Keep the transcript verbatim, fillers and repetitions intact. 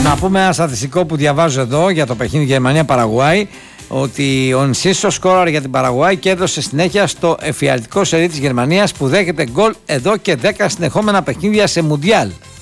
Να πούμε ένα στατιστικό που διαβάζω εδώ για το παιχνίδι Γερμανία-Παραγουάη, ότι ο Ενσίσο σκόραρε για την Παραγουάη και έδωσε συνέχεια στο εφιαλτικό σερί της Γερμανίας που δέχεται γκολ εδώ και δέκα συνεχόμενα παιχνίδια σε Μουντιάλ.